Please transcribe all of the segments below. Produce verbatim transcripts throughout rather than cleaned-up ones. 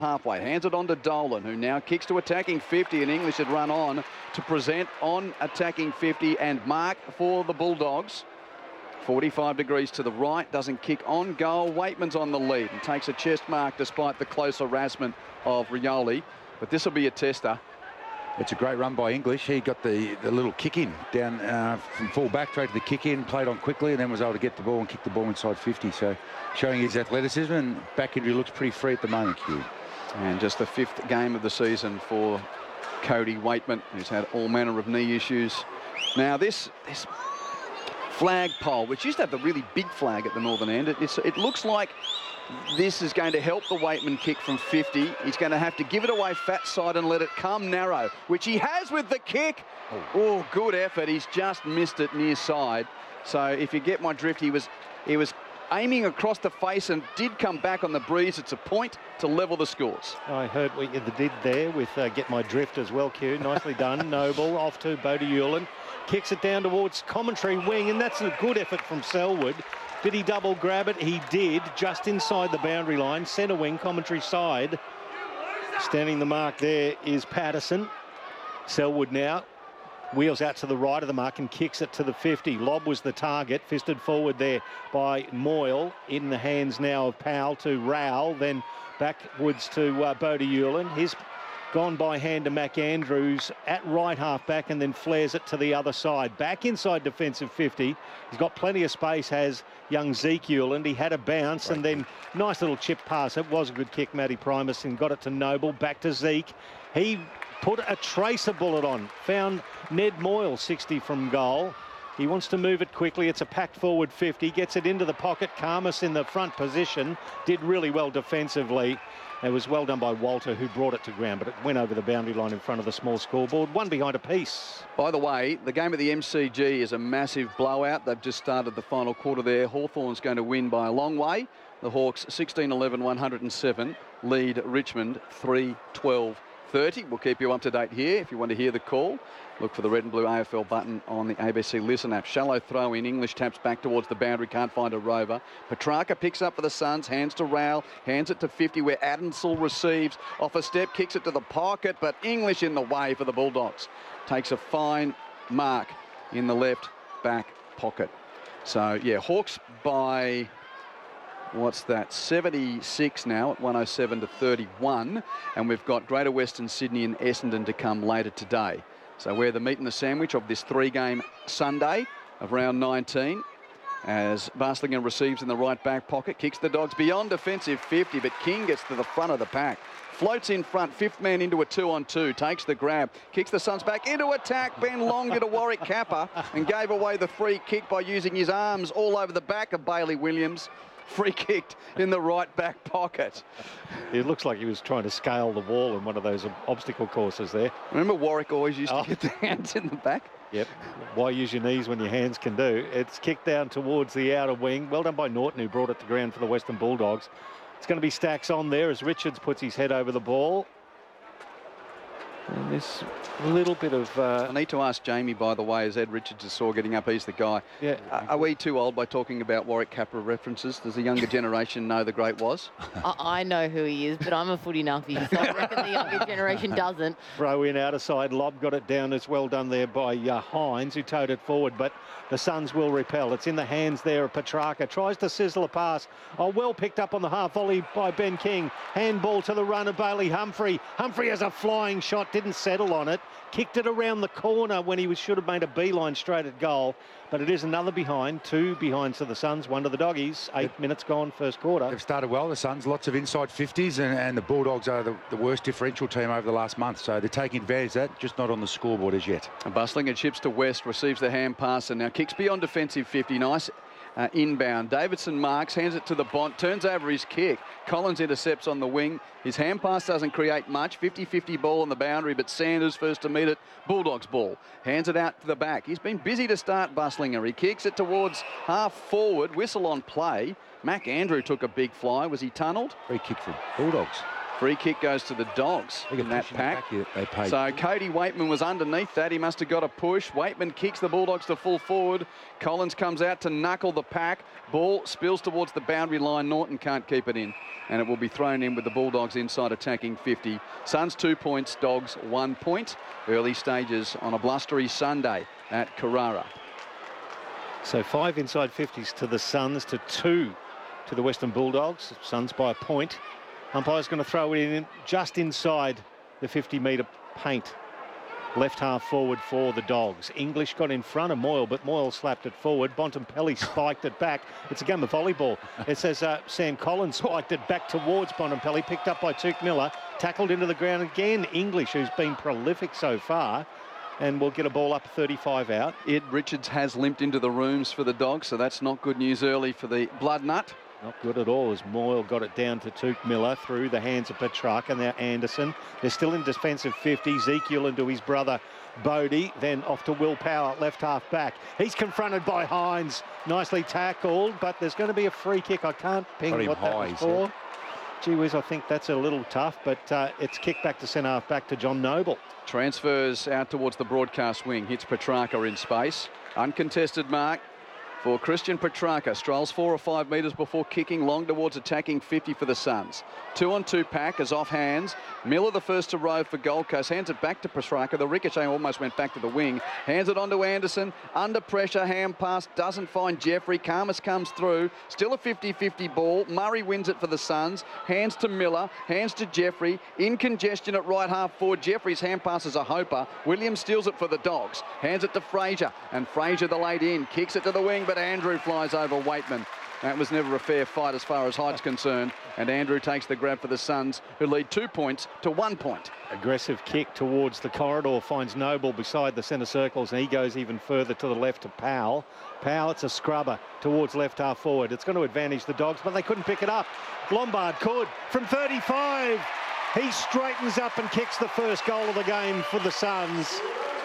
halfway. Hands it on to Dolan, who now kicks to attacking fifty, and English had run on to present on attacking fifty and mark for the Bulldogs. forty-five degrees to the right, doesn't kick on goal. Waitman's on the lead and takes a chest mark despite the close harassment of Rioli. But this will be a tester. It's a great run by English. He got the, the little kick in down uh, from full back, straight to the kick in, played on quickly, and then was able to get the ball and kick the ball inside fifty. So showing his athleticism, and back injury looks pretty free at the moment, Hugh. And just the fifth game of the season for Cody Waitman, who's had all manner of knee issues. Now this this flagpole, which used to have the really big flag at the northern end, it, it's, it looks like this is going to help the Waitman kick from fifty. He's going to have to give it away fat side and let it come narrow, which he has with the kick. Oh, oh good effort. He's just missed it near side. So if you get my drift, he was he was aiming across the face and did come back on the breeze. It's a point to level the scores. I heard what you did there with uh, get my drift as well, Q. Nicely done. Noble off to Bodie kicks it down towards commentary wing, and that's a good effort from Selwood. Did he double grab it? He did, just inside the boundary line. Centre wing, commentary side. Standing the mark there is Patterson. Selwood now wheels out to the right of the mark and kicks it to the fifty. Lobb was the target, fisted forward there by Moyle. In the hands now of Powell to Rowell, then backwards to uh, Bodie He's gone by hand to Mac Andrews at right half back, and then flares it to the other side. Back inside defensive fifty. He's got plenty of space, has young Zeke Hewland. He had a bounce and then nice little chip pass. It was a good kick, Matty Primus, and got it to Noble. Back to Zeke. He put a tracer bullet on. Found Ned Moyle, sixty from goal. He wants to move it quickly. It's a packed forward fifty. Gets it into the pocket. Karmas in the front position. Did really well defensively. It was well done by Walter, who brought it to ground, but it went over the boundary line in front of the small scoreboard. One behind a piece. By the way, the game at the M C G is a massive blowout. They've just started the final quarter there. Hawthorn's going to win by a long way. The Hawks sixteen eleven one oh seven lead Richmond three twelve thirty. We'll keep you up to date here. If you want to hear the call, look for the red and blue A F L button on the A B C Listen app. Shallow throw in. English taps back towards the boundary. Can't find a rover. Petrarca picks up for the Suns. Hands to Rowell. Hands it to fifty where Adamsall receives. Off a step. Kicks it to the pocket. But English in the way for the Bulldogs. Takes a fine mark in the left back pocket. So, yeah, Hawks by... what's that? seventy-six now at one oh seven to thirty-one. And we've got Greater Western Sydney and Essendon to come later today. So we're the meat and the sandwich of this three-game Sunday of round nineteen. As Baslinger receives in the right back pocket, kicks the Dogs beyond defensive fifty, but King gets to the front of the pack. Floats in front, fifth man into a two-on-two, takes the grab, kicks the Suns back into attack. Ben Long did a Warwick Kappa and gave away the free kick by using his arms all over the back of Bailey Williams. Free kicked in the right back pocket. It looks like he was trying to scale the wall in one of those obstacle courses there. Remember Warwick always used oh. to get the hands in the back? Yep. Why use your knees when your hands can do? It's kicked down towards the outer wing. Well done by Norton, who brought it to ground for the Western Bulldogs. It's going to be Stacks on there as Richards puts his head over the ball. And this little bit of... Uh, I need to ask Jamie, by the way, as Ed Richards is saw getting up, he's the guy. Yeah. Are, are we too old by talking about Warwick Kappa references? Does the younger generation know the great was? I, I know who he is, but I'm a footy nuffy, so I reckon the younger generation doesn't. Throw in outer side. Lobb got it down as well done there by uh, Hines, who towed it forward, but the Suns will repel. It's in the hands there of Petrarca. Tries to sizzle a pass. Oh, well picked up on the half volley by Ben King. Handball to the run of Bailey Humphrey. Humphrey has a flying shot, didn't settle on it. Kicked it around the corner when he was, should have made a beeline straight at goal. But it is another behind, two behinds to the Suns, one to the Doggies. Eight yep. minutes gone, first quarter. They've started well, the Suns. Lots of inside fifties, and, and the Bulldogs are the, the worst differential team over the last month. So they're taking advantage of that, just not on the scoreboard as yet. Bustling chips to West, receives the hand pass and now kicks beyond defensive fifty. Nice uh, inbound. Davidson marks, hands it to the Bont, turns over his kick. Collins intercepts on the wing. His hand pass doesn't create much. fifty fifty ball on the boundary, but Sanders first to meet it. Bulldogs ball. Hands it out to the back. He's been busy to start, Bustlinger. He kicks it towards half forward. Whistle on play. Mac Andrew took a big fly. Was he tunnelled? Free kick for Bulldogs. Free kick goes to the Dogs They get in that pushing pack. back, yeah, they paid. So Cody Waitman was underneath that. He must have got a push. Waitman kicks the Bulldogs to full forward. Collins comes out to knuckle the pack. Ball spills towards the boundary line. Norton can't keep it in. And it will be thrown in with the Bulldogs inside attacking fifty. Suns two points, Dogs one point. Early stages on a blustery Sunday at Carrara. So five inside fifties to the Suns, to two to the Western Bulldogs. Suns by a point. Umpire's going to throw it in just inside the fifty metre paint. Left half forward for the Dogs. English got in front of Moyle, but Moyle slapped it forward. Bontempelli spiked it back. It's a game of volleyball. It says uh, Sam Collins spiked it back towards Bontempelli, picked up by Tuke Miller, tackled into the ground again. English, who's been prolific so far, and will get a ball up thirty-five out. Ed Richards has limped into the rooms for the Dogs, so that's not good news early for the Blood Nut. Not good at all as Moyle got it down to Tuke Miller through the hands of Petrarca. Now Anderson. They're still in defensive fifty. Ezekiel into his brother Bodie. Then off to Will Power, left half back. He's confronted by Hines. Nicely tackled, but there's going to be a free kick. I can't ping Got him what that high, was for. Gee whiz, I think that's a little tough, but uh, it's kicked back to centre half back to John Noble. Transfers out towards the broadcast wing. Hits Petrarca in space. Uncontested mark for Christian Petrarca. Strolls four or five metres before kicking long towards attacking fifty for the Suns. Two on two pack is off hands. Miller the first to rove for Gold Coast. Hands it back to Petrarca. The ricochet almost went back to the wing. Hands it on to Anderson. Under pressure, hand pass. Doesn't find Jeffrey. Karmas comes through. Still a fifty fifty ball. Murray wins it for the Suns. Hands to Miller. Hands to Jeffrey. In congestion at right half forward. Jeffrey's hand pass is a hoper. Williams steals it for the Dogs. Hands it to Fraser. And Fraser the late in. Kicks it to the wing, but Andrew flies over Waitman. That was never a fair fight as far as height's concerned. And Andrew takes the grab for the Suns, who lead two points to one point. Aggressive kick towards the corridor, finds Noble beside the centre circles, and he goes even further to the left to Powell. Powell, it's a scrubber towards left half forward. It's going to advantage the Dogs, but they couldn't pick it up. Lombard could from thirty-five. He straightens up and kicks the first goal of the game for the Suns.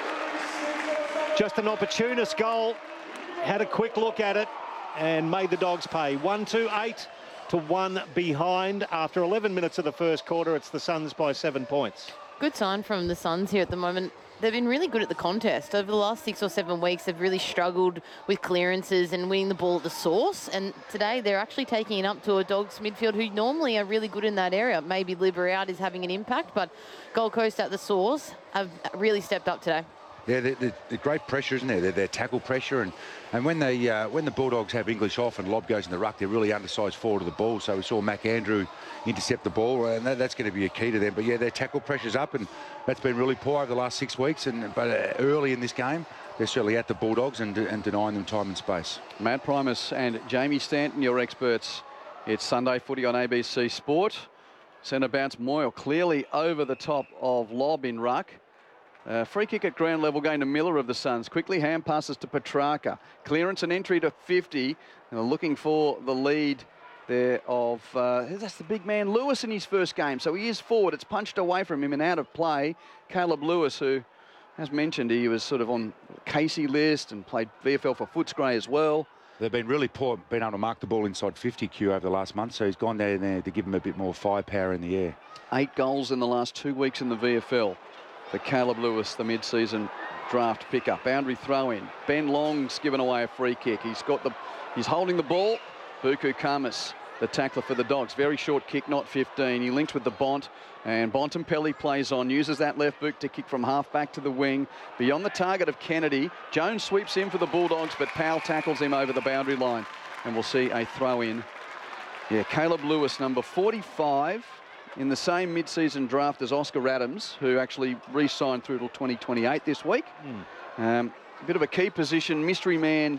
Just an opportunist goal. Had a quick look at it and made the Dogs pay. One to eight to one behind. After eleven minutes of the first quarter, it's the Suns by seven points. Good sign from the Suns here at the moment. They've been really good at the contest. Over the last six or seven weeks, they've really struggled with clearances and winning the ball at the source. And today, they're actually taking it up to a Dogs midfield who normally are really good in that area. Maybe Libra out is having an impact, but Gold Coast at the source have really stepped up today. Yeah, the, the, the great pressure, isn't there? Their, their tackle pressure, and and when they uh, when the Bulldogs have English off and Lob goes in the ruck, they're really undersized forward of the ball. So we saw Mac Andrew intercept the ball, and that, that's going to be a key to them. But yeah, their tackle pressure's up, and that's been really poor over the last six weeks. And but uh, early in this game, they're certainly at the Bulldogs and, and denying them time and space. Matt Primus and Jamie Stanton, your experts. It's Sunday Footy on A B C Sport. Centre bounce Moyle clearly over the top of Lob in ruck. Uh, free kick at ground level going to Miller of the Suns. Quickly hand passes to Petrarca. Clearance and entry to fifty. And looking for the lead there of, uh, that's the big man Lewis in his first game. So he is forward. It's punched away from him and out of play. Caleb Lewis, who, as mentioned, he was sort of on Casey list and played V F L for Footscray as well. They've been really poor, being able to mark the ball inside fifty, Q, over the last month. So he's gone down there to give him a bit more firepower in the air. Eight goals in the last two weeks in the V F L. For Caleb Lewis, the mid-season draft pickup. Boundary throw-in. Ben Long's given away a free kick. He's got the, he's holding the ball. Buku Karmas, the tackler for the Dogs. Very short kick, not fifteen. He links with the Bont, and Bontempelli plays on, uses that left boot to kick from half back to the wing. Beyond the target of Kennedy. Jones sweeps in for the Bulldogs, but Powell tackles him over the boundary line. And we'll see a throw-in. Yeah, Caleb Lewis, number forty-five. In the same mid-season draft as Oscar Adams, who actually re-signed through till twenty twenty-eight this week. Mm. Um, a bit of a key position, mystery man,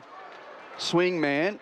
swing man,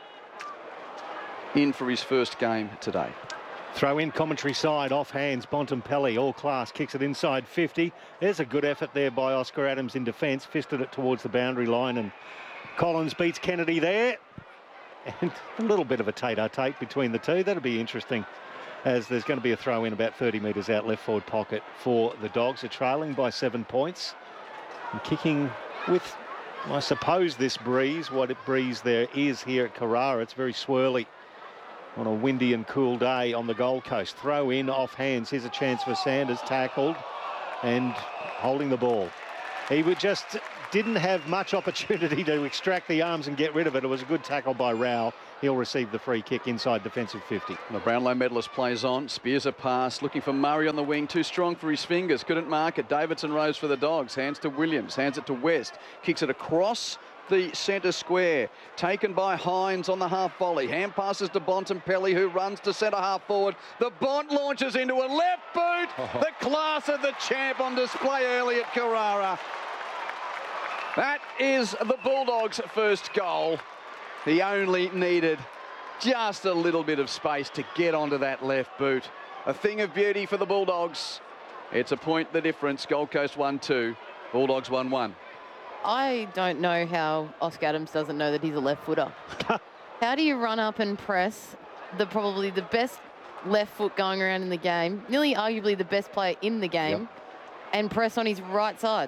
in for his first game today. Throw in commentary side, off hands, Bontempelli, all class, kicks it inside fifty. There's a good effort there by Oscar Adams in defence, fisted it towards the boundary line, and Collins beats Kennedy there. And a little bit of a tete-a-tete between the two. That'll be interesting, as there's going to be a throw in about thirty metres out left forward pocket for the Dogs. Are trailing by seven points. And kicking with, I suppose, this breeze, what it breeze there is here at Carrara. It's very swirly on a windy and cool day on the Gold Coast. Throw in off hands. Here's a chance for Sanders, tackled and holding the ball. He would just didn't have much opportunity to extract the arms and get rid of it. It was a good tackle by Rao. He'll receive the free kick inside defensive fifty. The Brownlow medalist plays on, spears a pass, looking for Murray on the wing, too strong for his fingers, couldn't mark it. Davidson rose for the Dogs, hands to Williams, hands it to West, kicks it across the centre square, taken by Hines on the half volley. Hand passes to Bontempelli, who runs to centre half forward. The Bont launches into a left boot. Oh. The class of the champ on display early at Carrara. That is the Bulldogs' first goal. He only needed just a little bit of space to get onto that left boot. A thing of beauty for the Bulldogs. It's a point the difference. Gold Coast one two, Bulldogs one one. I don't know how Oscar Adams doesn't know that he's a left footer. How do you run up and press the probably the best left foot going around in the game, nearly arguably the best player in the game, yep, and press on his right side?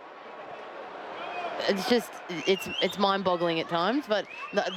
It's just, it's it's mind-boggling at times, but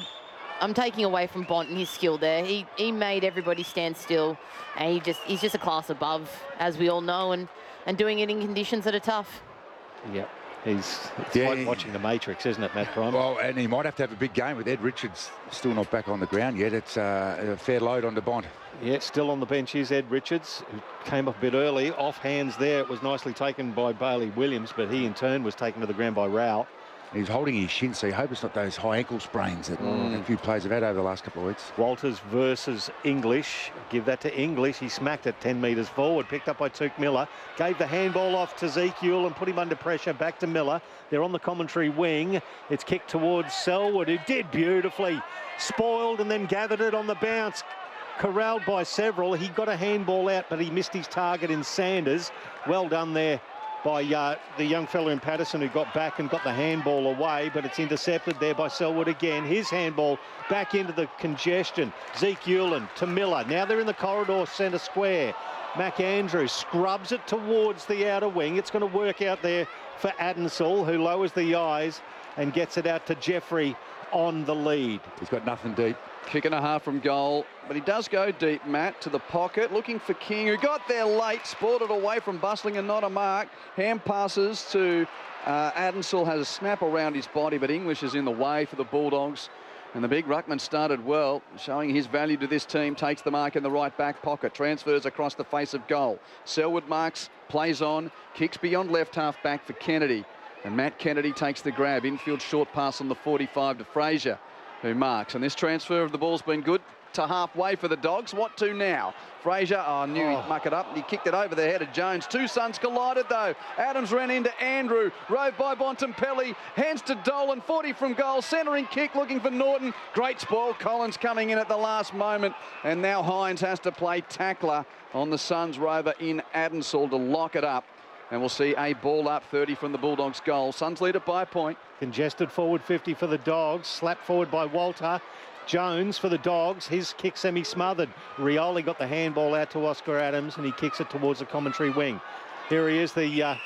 I'm taking away from Bont and his skill there. He he made everybody stand still, and he just he's just a class above, as we all know, and and doing it in conditions that are tough. Yep. He's it's yeah, like watching The Matrix, isn't it, Matt Prime? Well, and he might have to have a big game with Ed Richards still not back on the ground yet. It's uh, a fair load on the Bont. Yeah, still on the bench is Ed Richards, who came up a bit early. Off hands there. It was nicely taken by Bailey Williams, but he in turn was taken to the ground by Rao. He's holding his shin, so you hope it's not those high ankle sprains that mm. a few players have had over the last couple of weeks. Walters versus English. Give that to English. He smacked it ten metres forward, picked up by Tuke Miller. Gave the handball off to Ezekiel and put him under pressure. Back to Miller. They're on the commentary wing. It's kicked towards Selwood, who did beautifully. Spoiled and then gathered it on the bounce. Corralled by several. He got a handball out, but he missed his target in Sanders. Well done there by uh, the young fella in Patterson, who got back and got the handball away, but it's intercepted there by Selwood again. His handball back into the congestion. Zeke Hewlin to Miller. Now they're in the corridor centre square. McAndrew scrubs it towards the outer wing. It's going to work out there for Adensall, who lowers the eyes and gets it out to Jeffrey on the lead. He's got nothing deep. Kick and a half from goal, but he does go deep, Matt, to the pocket, looking for King, who got there late, spoiled it away from Bustling and not a mark. Hand passes to uh, Adensall, has a snap around his body, but English is in the way for the Bulldogs. And the big ruckman started well, showing his value to this team, takes the mark in the right back pocket, transfers across the face of goal. Selwood marks, plays on, kicks beyond left half back for Kennedy. And Matt Kennedy takes the grab, infield short pass on the forty-five to Fraser, who marks. And this transfer of the ball's been good to halfway for the Dogs. What to now? Fraser, oh, knew oh. he'd muck it up. He kicked it over the head of Jones. Two Suns collided, though. Adams ran into Andrew. Rove by Bontempelli. Hands to Dolan. forty from goal. Centering kick looking for Norton. Great spoil. Collins coming in at the last moment. And now Hines has to play tackler on the Suns rover in Adensall to lock it up. And we'll see a ball up, thirty from the Bulldogs goal. Suns lead it by a point. Congested forward fifty for the Dogs. Slapped forward by Walter. Jones for the Dogs. His kick semi-smothered. Rioli got the handball out to Oscar Adams, and he kicks it towards the commentary wing. Here he is, the... Uh,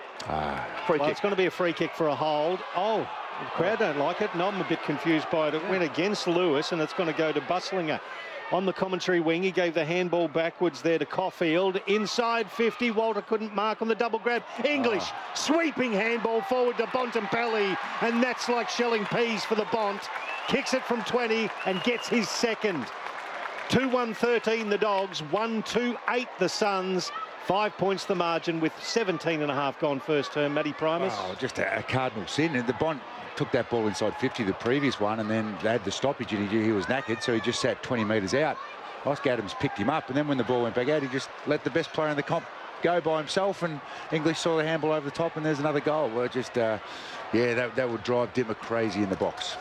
ah, free well, kick. It's going to be a free kick for a hold. Oh, the crowd don't like it. No, I'm a bit confused by it. It went against Lewis, and it's going to go to Bustlinger. On the commentary wing, he gave the handball backwards there to Caulfield. Inside fifty, Walter couldn't mark on the double grab. English, oh. sweeping handball forward to Bontempelli, and that's like shelling peas for the Bont. Kicks it from twenty and gets his second. two one thirteen the Dogs, one two eight the Suns. Five points the margin with seventeen and a half gone first term. Matty Primus. Oh, just a, a cardinal sin. And the Bont took that ball inside fifty, the previous one, and then they had the stoppage and he knew he was knackered, so he just sat twenty metres out. Oscar Adams picked him up, and then when the ball went back out, he just let the best player in the comp go by himself, and English saw the handball over the top, and there's another goal. Well, just, uh, yeah, that, that would drive Dimmer crazy in the box.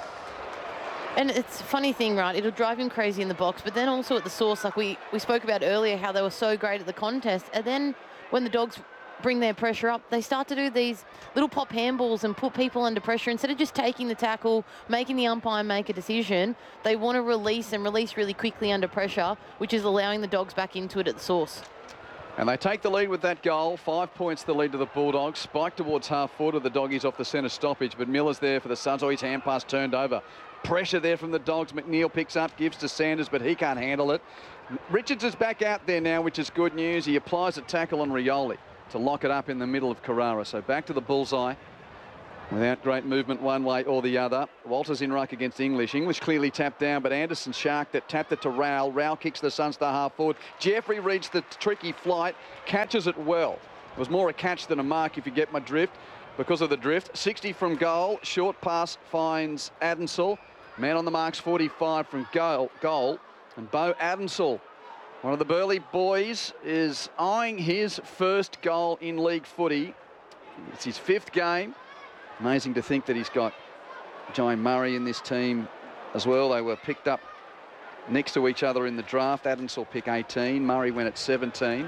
And it's a funny thing, right? It'll drive him crazy in the box, but then also at the source, like we, we spoke about earlier, how they were so great at the contest. And then when the Dogs bring their pressure up, they start to do these little pop handballs and put people under pressure. Instead of just taking the tackle, making the umpire make a decision, they want to release and release really quickly under pressure, which is allowing the Dogs back into it at the source. And they take the lead with that goal. Five points the lead to the Bulldogs. Spike towards half forward of the Doggies off the centre stoppage, but Miller's there for the Suns. Oh, his hand pass turned over. Pressure there from the Dogs. McNeil picks up, gives to Sanders, but he can't handle it. Richards is back out there now, which is good news. He applies a tackle on Rioli to lock it up in the middle of Carrara. So back to the bullseye without great movement one way or the other. Walters in ruck against English. English clearly tapped down, but Anderson shark that tapped it to Rowell. Rowell kicks the Suns to half forward. Jeffrey reads the tricky flight, catches it well. It was more a catch than a mark, if you get my drift, because of the drift. sixty from goal. Short pass finds Adamsel. Man on the marks, forty-five from goal. goal. And Bo Adamsel, one of the Burleigh boys, is eyeing his first goal in league footy. It's his fifth game. Amazing to think that he's got Jai Murray in this team as well. They were picked up next to each other in the draft. Adamsel pick eighteen. Murray went at seventeen.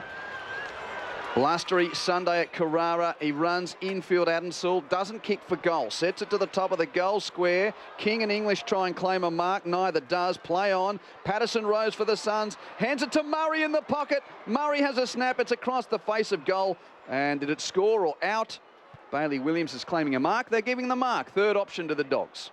Blastery Sunday at Carrara. He runs infield. Adamsel doesn't kick for goal. Sets it to the top of the goal square. King and English try and claim a mark. Neither does. Play on. Patterson Rose for the Suns. Hands it to Murray in the pocket. Murray has a snap. It's across the face of goal. And did it score or out? Bailey Williams is claiming a mark. They're giving the mark. Third option to the Dogs.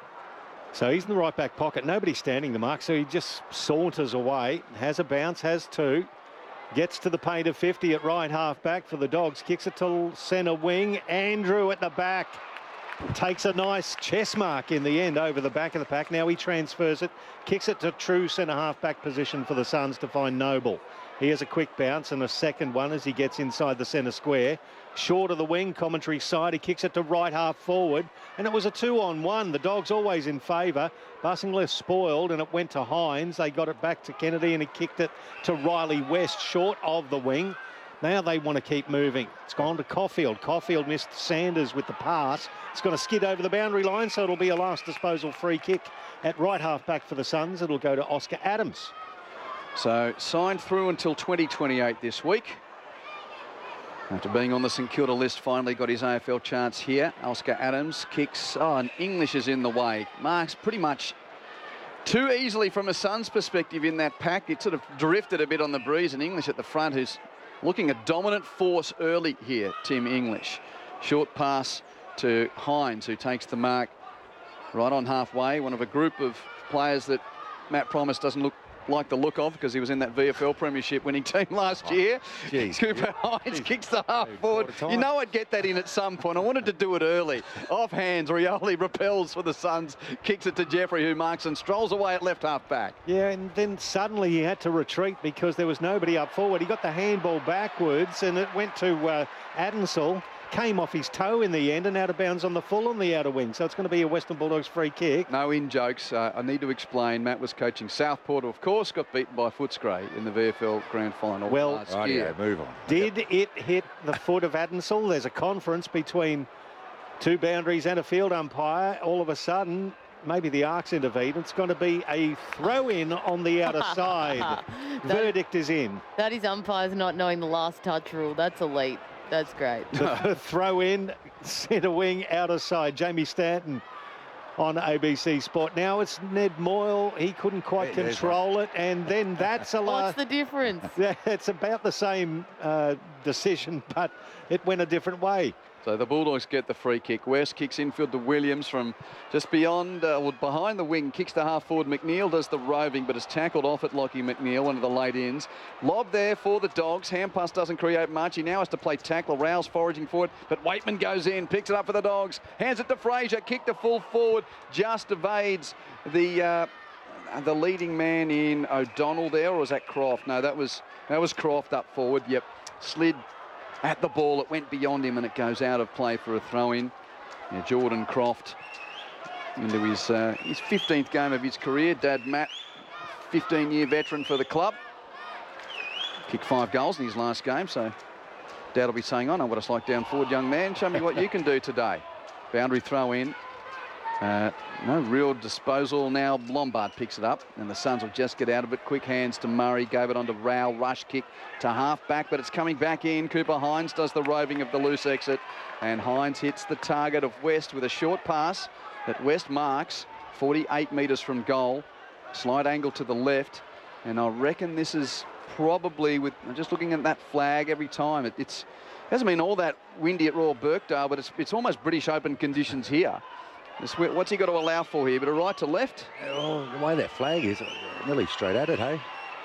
So he's in the right back pocket. Nobody's standing the mark, so he just saunters away. Has a bounce, has two. Gets to the paint of fifty at right half back for the Dogs. Kicks it to centre wing. Andrew at the back. Takes a nice chest mark in the end over the back of the pack. Now he transfers it. Kicks it to true centre half back position for the Suns to find Noble. He has a quick bounce and a second one as he gets inside the centre square. Short of the wing, commentary side. He kicks it to right half forward. And it was a two on one. The Dogs always in favour. Bassingler spoiled and it went to Hines. They got it back to Kennedy and he kicked it to Riley West short of the wing. Now they want to keep moving. It's gone to Caulfield. Caulfield missed Sanders with the pass. It's going to skid over the boundary line, so it'll be a last disposal free kick at right half back for the Suns. It'll go to Oscar Adams. So signed through until twenty twenty-eight this week. After being on the St Kilda list, finally got his A F L chance here. Oscar Adams kicks. Oh, and English is in the way. Marks pretty much too easily from a Suns perspective in that pack. It sort of drifted a bit on the breeze, and English at the front, who's looking a dominant force early here, Tim English. Short pass to Hines, who takes the mark right on halfway. One of a group of players that Matt Promise doesn't look like the look of, because he was in that V F L Premiership winning team last oh, year. Geez. Cooper Hines kicks the half forward. You know I'd get that in at some point. I wanted to do it early. Off hands, Rioli repels for the Suns, kicks it to Jeffrey, who marks and strolls away at left half back. Yeah, and then suddenly he had to retreat because there was nobody up forward. He got the handball backwards and it went to uh, Adamsel. Came off his toe in the end and out of bounds on the full on the outer wing. So it's going to be a Western Bulldogs free kick. No in jokes. Uh, I need to explain. Matt was coaching Southport, who of course got beaten by Footscray in the V F L Grand Final well, last right, year. Yeah, move on. Did it hit the foot of Adamsel? There's a conference between two boundaries and a field umpire. All of a sudden, maybe the Arcs intervened. It's going to be a throw-in on the outer side. Verdict is in. That is umpires not knowing the last touch rule. That's elite. That's great. Throw in, centre wing, outer side. Jamie Stanton on A B C Sport. Now it's Ned Moyle. He couldn't quite Yeah, control it. And then that's a lot. What's the difference? Yeah, it's about the same uh, decision, but it went a different way. So the Bulldogs get the free kick. West kicks infield to Williams from just beyond, uh, well, behind the wing. Kicks to half forward. McNeil does the roving, but is tackled off at Lockie McNeil, one of the late ins. Lob there for the Dogs. Hand pass doesn't create much. He now has to play tackle. Rouse foraging forward, but Waitman goes in, picks it up for the Dogs. Hands it to Fraser. Kick to full forward. Just evades the uh, the leading man in O'Donnell there, or was that Croft? No, that was that was Croft up forward. Yep, slid at the ball. It went beyond him and it goes out of play for a throw-in. Yeah, Jordan Croft into his uh, his fifteenth game of his career. Dad Matt, fifteen-year veteran for the club. Kicked five goals in his last game, so Dad will be saying, I know what it's like down forward, young man. Show me what you can do today. Boundary throw-in. Uh, no real disposal now. Lombard picks it up and the Suns will just get out of it. Quick hands to Murray, gave it on to Rowell. Rush kick to half back, but it's coming back in. Cooper Hines does the roving of the loose exit, and Hines hits the target of West with a short pass that West marks forty-eight metres from goal. Slight angle to the left, and I reckon this is probably, with just looking at that flag every time, it, it's it hasn't been all that windy at Royal Birkdale, but it's, it's almost British Open conditions here. This, what's he got to allow for here? But a right to left? Oh, the way that flag is, nearly straight at it, hey?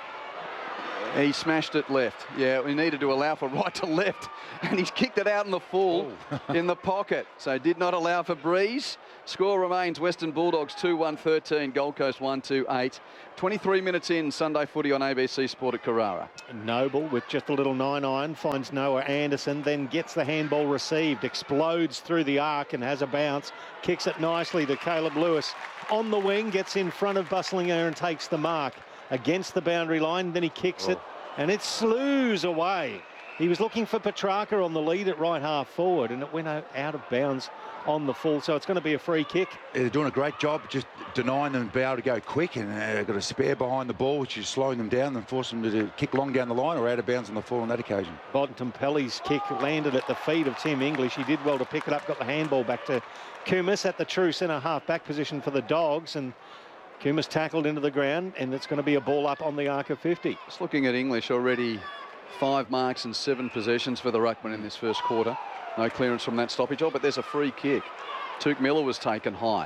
He smashed it left. Yeah, we needed to allow for right to left, and he's kicked it out in the full Oh. in the pocket. So did not allow for breeze. Score remains Western Bulldogs two one thirteen, Gold Coast one two eight. twenty-three minutes in, Sunday footy on A B C Sport at Carrara. Noble with just a little nine iron finds Noah Anderson, then gets the handball received, explodes through the arc and has a bounce, kicks it nicely to Caleb Lewis on the wing, gets in front of Bustlinger and takes the mark against the boundary line. Then he kicks Oh. it and it slews away. He was looking for Petrarca on the lead at right half forward, and it went out of bounds on the full, so it's going to be a free kick. They're doing a great job just denying them to be able to go quick, and uh, got a spare behind the ball, which is slowing them down and forcing them to kick long down the line or out of bounds on the full on that occasion. Bontempelli's kick landed at the feet of Tim English. He did well to pick it up, got the handball back to Kumis at the true centre half back position for the Dogs, and Kumis tackled into the ground, and it's going to be a ball up on the arc of fifty. Just looking at English, already five marks and seven possessions for the ruckman in this first quarter. No clearance from that stoppage. Oh, but there's a free kick. Tuke Miller was taken high.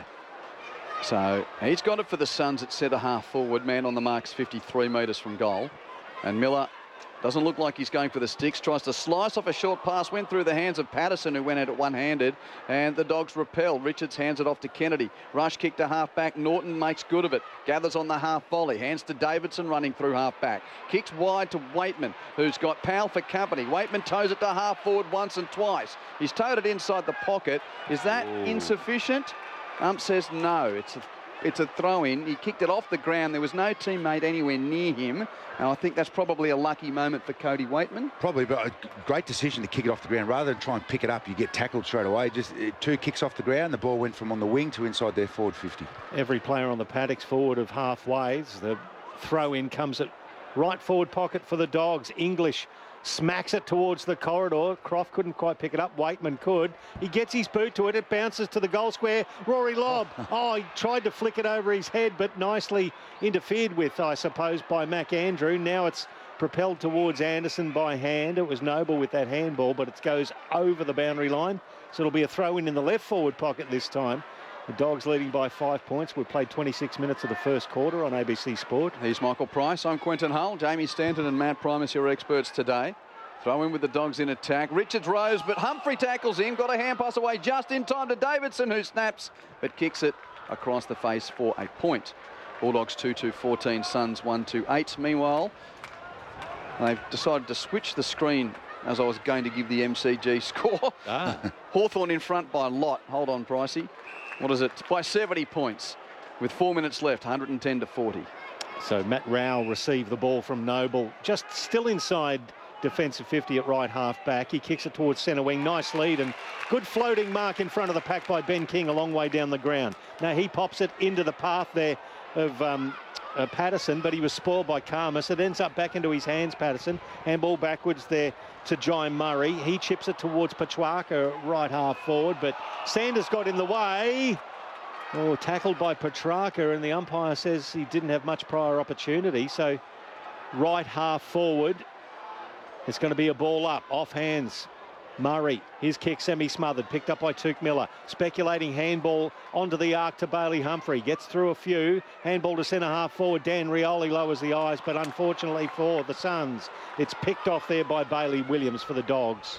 So he's got it for the Suns at centre half forward. Man on the mark's fifty-three metres from goal. And Miller doesn't look like he's going for the sticks. Tries to slice off a short pass. Went through the hands of Patterson, who went at it one-handed. And the Dogs repelled. Richards hands it off to Kennedy. Rush kick to half-back. Norton makes good of it. Gathers on the half volley. Hands to Davidson running through half-back. Kicks wide to Waitman, who's got Powell for company. Waitman toes it to half-forward once and twice. He's towed it inside the pocket. Is that Ooh. insufficient? Ump says no. It's a It's a throw-in. He kicked it off the ground. There was no teammate anywhere near him. And I think that's probably a lucky moment for Cody Waitman. Probably, but a great decision to kick it off the ground. Rather than try and pick it up, you get tackled straight away. Just uh, two kicks off the ground. The ball went from on the wing to inside their forward fifty. Every player on the paddocks forward of halfways. The throw-in comes at right forward pocket for the Dogs. English smacks it towards the corridor. Croft couldn't quite pick it up. Waitman could. He gets his boot to it. It bounces to the goal square. Rory Lobb. Oh, he tried to flick it over his head, but nicely interfered with, I suppose, by Mac Andrew. Now it's propelled towards Anderson by hand. It was Noble with that handball, but it goes over the boundary line. So it'll be a throw-in in the left forward pocket this time. The Dogs leading by five points. We've played twenty-six minutes of the first quarter on A B C Sport. He's Michael Price. I'm Quentin Hull. Jamie Stanton and Matt Primus, your experts today. Throw in with the Dogs in attack. Richards rose, but Humphrey tackles in. Got a hand pass away just in time to Davidson, who snaps, but kicks it across the face for a point. Bulldogs two two fourteen, Suns one two eight. Meanwhile, they've decided to switch the screen as I was going to give the M C G score. Ah. Hawthorn in front by a lot. Hold on, Pricey. What is it? By seventy points with four minutes left, one hundred ten to forty. So Matt Rowell received the ball from Noble, just still inside defensive fifty at right half back. He kicks it towards centre wing. Nice lead and good floating mark in front of the pack by Ben King a long way down the ground. Now he pops it into the path there of um, uh, Patterson, but he was spoiled by Karmas. It ends up back into his hands, Patterson. Handball backwards there to Jai Murray. He chips it towards Petrarca, right half forward, but Sanders got in the way. Oh, tackled by Petrarca, and the umpire says he didn't have much prior opportunity. So right half forward, it's going to be a ball up, off hands. Murray, his kick semi-smothered, picked up by Tuke Miller. Speculating handball onto the arc to Bailey Humphrey. Gets through a few. Handball to centre half forward. Dan Rioli lowers the eyes, but unfortunately for the Suns, it's picked off there by Bailey Williams for the Dogs.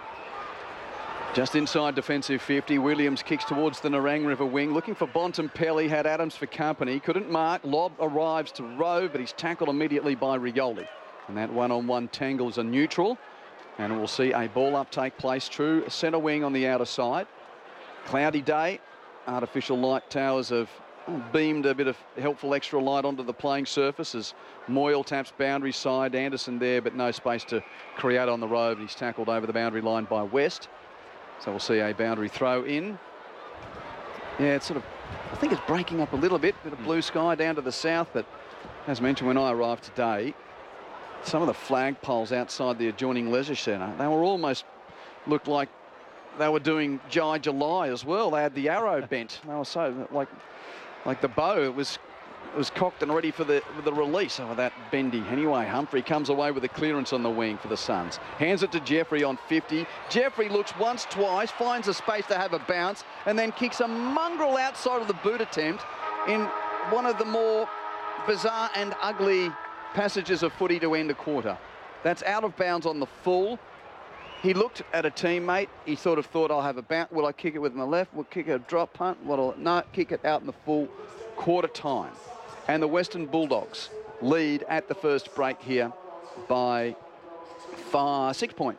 Just inside defensive fifty, Williams kicks towards the Nerang River wing, looking for Bontempelli, had Adams for company, couldn't mark. Lob arrives to Rowe, but he's tackled immediately by Rioli. And that one-on-one tangles a neutral. And we'll see a ball up take place, true centre wing on the outer side. Cloudy day, artificial light towers have beamed a bit of helpful extra light onto the playing surface as Moyle taps boundary side. Anderson there, but no space to create on the road. He's tackled over the boundary line by West. So we'll see a boundary throw in. Yeah, it's sort of, I think it's breaking up a little bit, bit of blue sky down to the south, but as mentioned when I arrived today, some of the flag poles outside the adjoining leisure centre, they were almost looked like they were doing Jai July as well. They had the arrow bent. They were so like like the bow. It was was cocked and ready for the, for the release of that bendy. Anyway, Humphrey comes away with a clearance on the wing for the Suns. Hands it to Jeffrey on fifty. Jeffrey looks once, twice, finds a space to have a bounce, and then kicks a mongrel outside of the boot attempt in one of the more bizarre and ugly passages of footy to end a quarter. That's out of bounds on the full. He looked at a teammate. He sort of thought, I'll have a bounce. Will I kick it with my left? Will I kick it a drop punt? What'll no, kick it out in the full quarter time. And the Western Bulldogs lead at the first break here by five, six points.